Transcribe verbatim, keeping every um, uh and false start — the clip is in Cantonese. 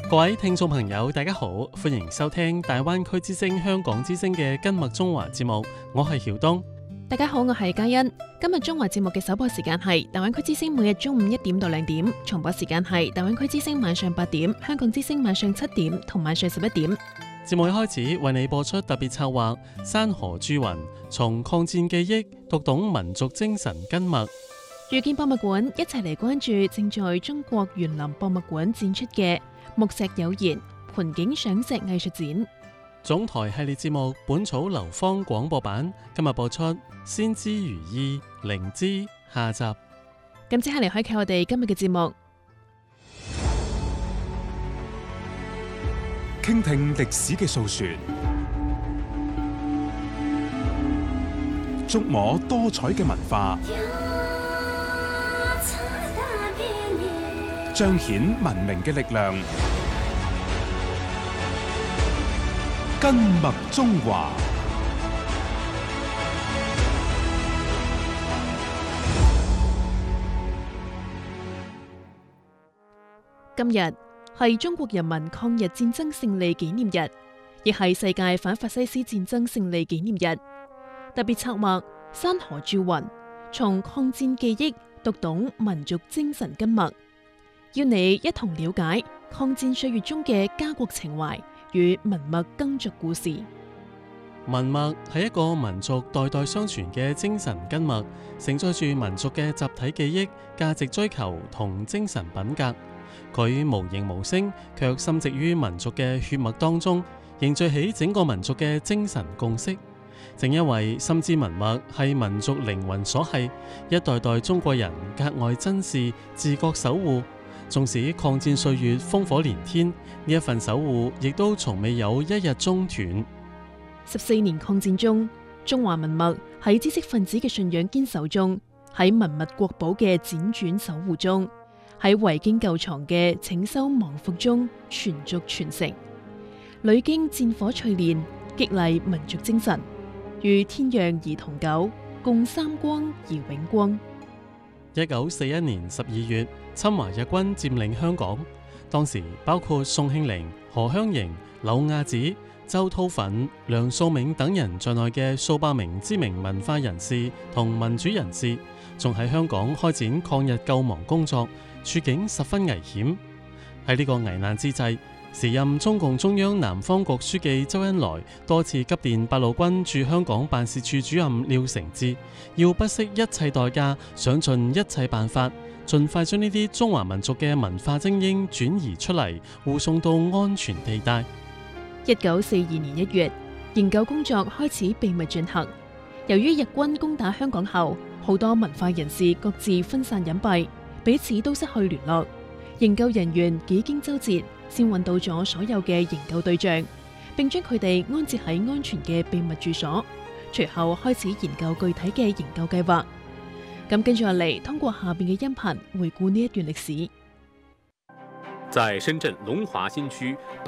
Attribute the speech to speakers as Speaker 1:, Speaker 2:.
Speaker 1: 各位聽眾朋友，大家好，歡迎收聽大灣區之聲香港之聲嘅今麥中華節目，我係曉東。
Speaker 2: 大家好，我係嘉欣。今日中華節目嘅首播時間係大灣區之聲每日中午一點到兩點，重播時間係大灣區之聲晚上八點、香港之聲晚上七點同晚上十一點。
Speaker 1: 節目一開始為你播出特別策劃《山河著雲》，從抗戰記憶讀懂民族精神根脈。
Speaker 2: 遇見博物館一齊嚟關注正在中國園林博物館展出嘅木石有言盆景賞石藝術展。
Speaker 1: 總台系列節目《本草流芳》廣播版今日播出《先知如意靈芝》下集。
Speaker 2: 咁即刻嚟開啟我哋今日嘅節目，
Speaker 3: 傾聽歷史嘅訴說，觸摸多彩嘅文化，彰顯文明嘅力量。根脈中華，
Speaker 2: 今日係中國人民抗日戰爭勝利紀念日，亦係世界反法西斯戰爭勝利紀念日。特別策劃《山河著雲》，從抗戰記憶讀懂民族精神根脈，要你一同了解抗戰歲月中嘅家國情懷與文脈耕耆故事。
Speaker 1: 文脈係一個民族代代相傳嘅精神根脈，承載住民族嘅集體記憶、價值追求同精神品格。佢無形無聲，卻深植於民族嘅血脈當中，凝聚起整個民族嘅精神共識。正因為深知文脈係民族靈魂所繫，一代代中國人格外珍視、自覺守護。縱使抗戰歲月烽火連天，呢一份守護亦都從未有一日中斷。
Speaker 2: 十四年抗戰中，中華文脈喺知識分子嘅信仰堅守中，喺文物國寶嘅輾轉守護中，喺遺經舊藏嘅拯修亡復中傳續傳承，屢經戰火淬煉，激勵民族精神，與天讓而同久，共三光而永光。
Speaker 1: 一九四一年十二月，侵華日軍佔領香港，當時包括宋慶齡、何香凝、柳亞子、周韜奮、梁漱溟等人在內嘅數百名知名文化人士同民主人士，仲喺香港開展抗日救亡工作，處境十分危險。喺呢個危難之際，時任中共中央南方局書記周恩來多次急電八路軍駐香港辦事處主任廖承志，要不惜一切代價，想盡一切辦法，盡快將呢啲中華民族嘅文化精英轉移出嚟，護送到安全地帶。
Speaker 2: 一九四二年一月，營救工作開始秘密進行。由於日軍攻打香港後，好多文化人士各自分散隱蔽，彼此都失去聯絡。營救人員幾經周折，先揾到咗所有嘅營救對象，並將佢哋安置喺安全嘅秘密住所。隨後開始研究具體嘅營救計劃。咁跟住落嚟，通過下邊嘅音頻回顧呢一段歷史。
Speaker 4: 在深圳龍華新區。